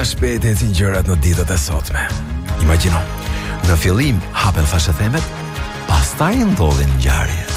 shpejt gjërat në ditët e sotme. Imagjino, në fillim hapen fashethemet, pastaj ndodhin ngjarje.